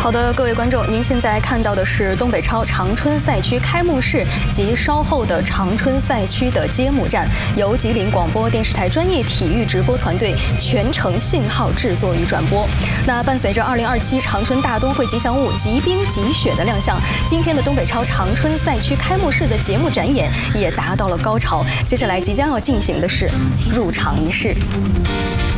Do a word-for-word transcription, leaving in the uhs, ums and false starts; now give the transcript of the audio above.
好的，各位观众，您现在看到的是东北超长春赛区开幕式及稍后的长春赛区的揭幕战，由吉林广播电视台专业体育直播团队全程信号制作与转播。那伴随着二零二七长春大冬会吉祥物吉冰吉雪的亮相，今天的东北超长春赛区开幕式的节目展演也达到了高潮。接下来即将要进行的是入场仪式。